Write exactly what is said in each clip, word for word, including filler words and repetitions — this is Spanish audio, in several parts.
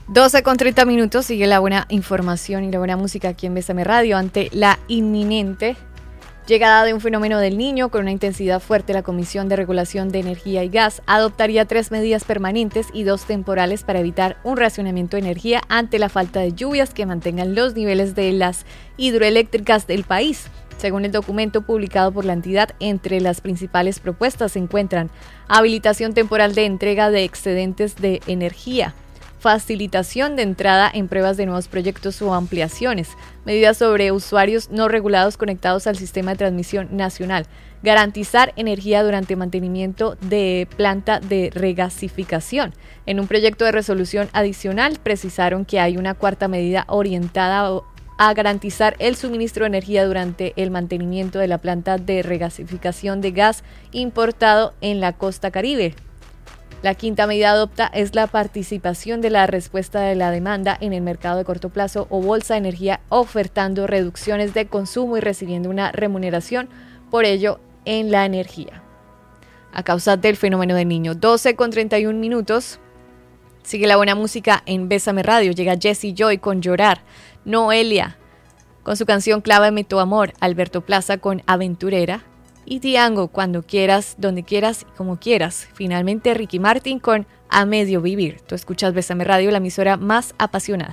doce con treinta minutos, sigue la buena información y la buena música aquí en Bésame Radio. Ante la inminente llegada de un fenómeno del Niño con una intensidad fuerte, la Comisión de Regulación de Energía y Gas adoptaría tres medidas permanentes y dos temporales para evitar un racionamiento de energía ante la falta de lluvias que mantengan los niveles de las hidroeléctricas del país. Según el documento publicado por la entidad, entre las principales propuestas se encuentran habilitación temporal de entrega de excedentes de energía, facilitación de entrada en pruebas de nuevos proyectos o ampliaciones, medidas sobre usuarios no regulados conectados al sistema de transmisión nacional, garantizar energía durante mantenimiento de planta de regasificación. En un proyecto de resolución adicional precisaron que hay una cuarta medida orientada a garantizar el suministro de energía durante el mantenimiento de la planta de regasificación de gas importado en la costa Caribe. La quinta medida adopta es la participación de la respuesta de la demanda en el mercado de corto plazo o bolsa de energía, ofertando reducciones de consumo y recibiendo una remuneración por ello en la energía. A causa del fenómeno del Niño, doce con treinta y un minutos. Sigue la buena música en Bésame Radio. Llega Jessie Joy con Llorar, Noelia con su canción Clávame tu amor, Alberto Plaza con Aventurera y Tiango, Cuando quieras, donde quieras y como quieras. Finalmente Ricky Martin con A medio vivir. Tú escuchas Bésame Radio, la emisora más apasionada.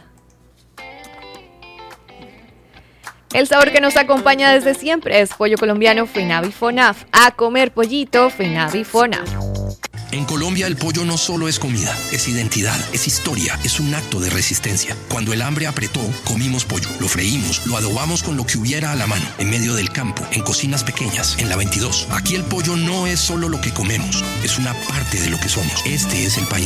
El sabor que nos acompaña desde siempre es pollo colombiano Fenavi Fonaf. A comer pollito Fenavi Fonaf. En Colombia el pollo no solo es comida, es identidad, es historia, es un acto de resistencia. Cuando el hambre apretó, comimos pollo, lo freímos, lo adobamos con lo que hubiera a la mano, en medio del campo, en cocinas pequeñas, en la veintidós. Aquí el pollo no es solo lo que comemos, es una parte de lo que somos. Este es el país